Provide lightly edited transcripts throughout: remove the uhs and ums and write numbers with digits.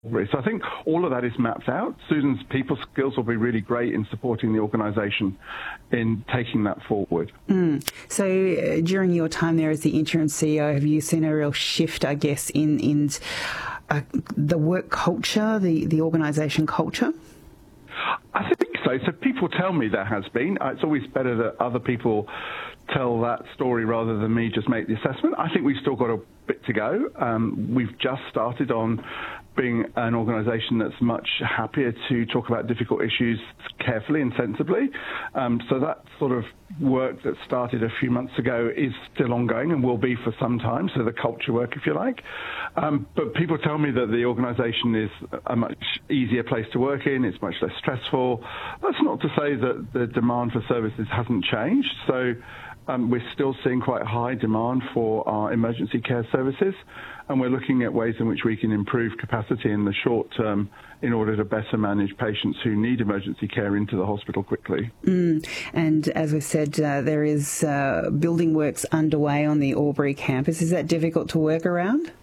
So I think all of that is mapped out. Susan's people skills will be really great in supporting the organisation in taking that forward. So during your time there as the interim CEO, have you seen a real shift, I guess, in the work culture, the organisation culture? I think so. So people tell me there has been. It's always better that other people tell that story rather than me just make the assessment. I think we've still got a bit to go. We've just started on being an organisation that's much happier to talk about difficult issues carefully and sensibly. So that sort of work that started a few months ago is still ongoing and will be for some time, so the culture work, if you like. But people tell me that the organisation is a much easier place to work in, it's much less stressful. That's not to say that the demand for services hasn't changed. So we're still seeing quite high demand for our emergency care services, and we're looking at ways in which we can improve capacity in the short term in order to better manage patients who need emergency care into the hospital quickly. And as we said, there is building works underway on the Albury campus. Is that difficult to work around?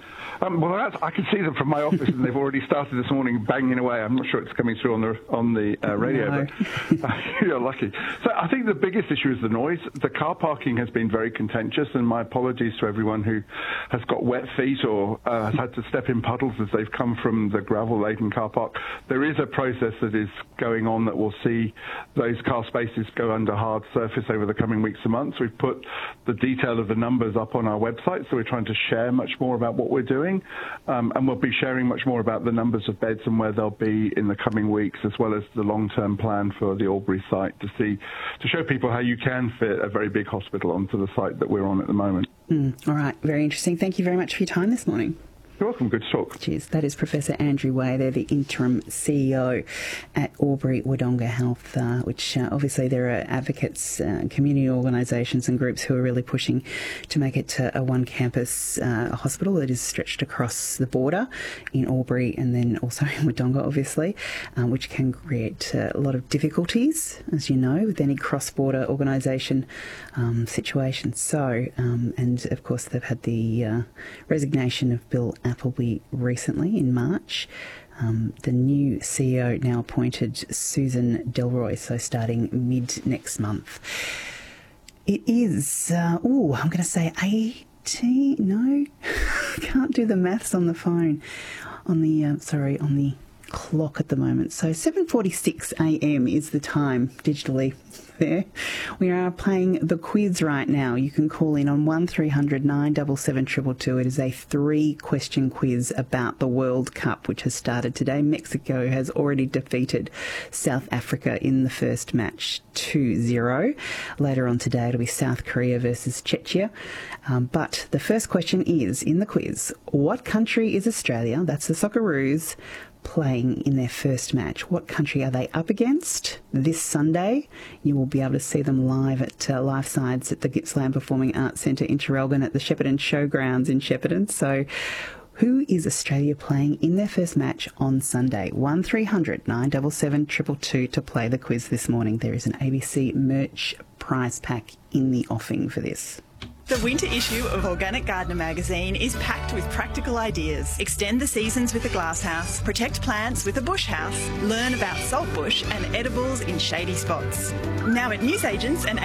Well, I can see them from my office, and they've already started this morning banging away. I'm not sure it's coming through on the radio, No. but you're lucky. So I think the biggest issue is the noise. The car parking has been very contentious, and my apologies to everyone who has got wet feet or has had to step in puddles as they've come from the gravel-laden car park. There is a process that is going on that will see those car spaces go under hard surface over the coming weeks and months. We've put the detail of the numbers up on our website, so we're trying to share much more about what we're doing. And we'll be sharing much more about the numbers of beds and where they'll be in the coming weeks, as well as the long-term plan for the Albury site to show people how you can fit a very big hospital onto the site that we're on at the moment. All right, very interesting. Thank you very much for your time this morning. You're welcome. Good to talk. Cheers. That is Professor Andrew Way. They're the interim CEO at Albury Wodonga Health, which obviously there are advocates, community organisations and groups who are really pushing to make it a one-campus hospital that is stretched across the border in Albury and then also in Wodonga, obviously, which can create a lot of difficulties, as you know, with any cross-border organisation situations. So, and of course they've had the resignation of Bill Appleby recently in March. The new CEO now appointed Susan Delroy, so starting mid next month. It is, I'm going to say 18, no, can't do the maths on the phone, on the clock at the moment. So 7:46 a.m. is the time digitally there. We are playing the quiz right now. You can call in on 1300 977 222. It is a 3-question quiz about the World Cup, which has started today. Mexico has already defeated South Africa in the first match 2-0. Later on today it'll be South Korea versus Czechia. But the first question is, in the quiz, what country is Australia, that's the Socceroos, playing in their first match? What country are they up against this Sunday? You will be able to see them live at Life Sides at the Gippsland Performing Arts Centre in Traralgon at the Shepparton Showgrounds in Shepparton. So who is Australia playing in their first match on Sunday? 1300 977 222 to play the quiz this morning. There is an ABC merch prize pack in the offing for this. The winter issue of Organic Gardener magazine is packed with practical ideas. Extend the seasons with a glasshouse, protect plants with a bush house, learn about saltbush and edibles in shady spots. Now at newsagents and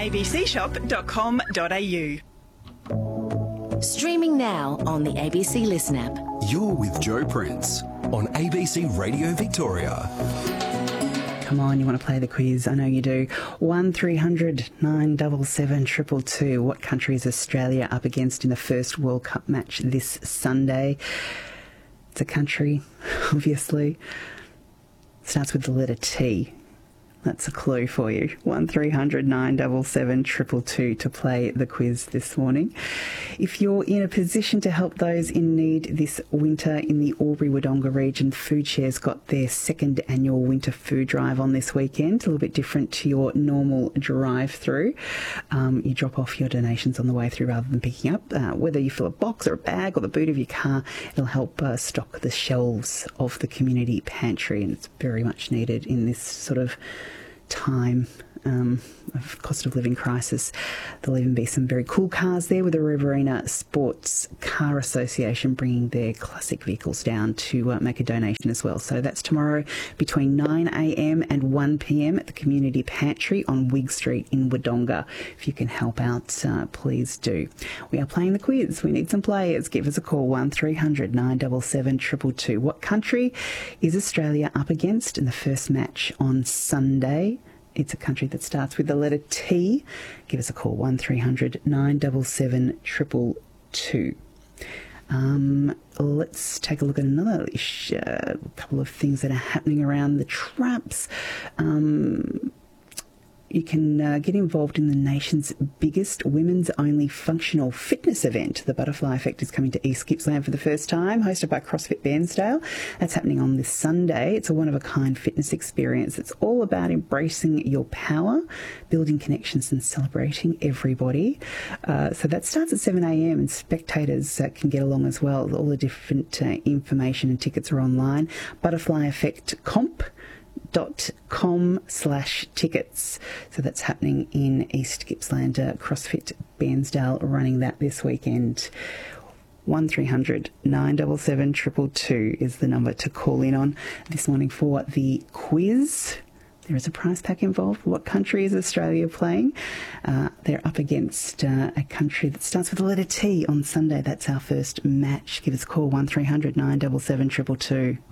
abcshop.com.au. Streaming now on the ABC Listen app. You're with Joe Prince on ABC Radio Victoria. Come on, you want to play the quiz? I know you do. 1300 977 222. What country is Australia up against in the first World Cup match this Sunday? It's a country, obviously. Starts with the letter T. That's a clue for you. 1300 977 222 to play the quiz this morning. If you're in a position to help those in need this winter in the Albury-Wodonga region, FoodShare's got their second annual winter food drive on this weekend. A little bit different to your normal drive-through. You drop off your donations on the way through rather than picking up. Whether you fill a box or a bag or the boot of your car, it'll help stock the shelves of the community pantry, and it's very much needed in this sort of time of cost of living crisis. There'll even be some very cool cars there with the Riverina Sports Car Association bringing their classic vehicles down to make a donation as well. So that's tomorrow between 9 a.m. and 1 p.m. at the Community Pantry on Wigg Street in Wodonga. If you can help out, please do. We are playing the quiz. We need some players. Give us a call, 1300 977 222. What country is Australia up against in the first match on Sunday? It's a country that starts with the letter T. Give us a call, 1300 977 222. Let's take a look at another couple of things that are happening around the traps. You can get involved in the nation's biggest women's-only functional fitness event. The Butterfly Effect is coming to East Gippsland for the first time, hosted by CrossFit Bairnsdale. That's happening on this Sunday. It's a one-of-a-kind fitness experience. It's all about embracing your power, building connections and celebrating everybody. So that starts at 7 a.m. and spectators can get along as well. All the different information and tickets are online. Butterfly Effect comp.com/tickets. So that's happening in East Gippsland. CrossFit Bairnsdale running that this weekend. 1300 977 222 is the number to call in on this morning for the quiz. There is a prize pack involved. What country is Australia playing? They're up against a country that starts with the letter T on Sunday. That's our first match. Give us a call, 1300 977 222.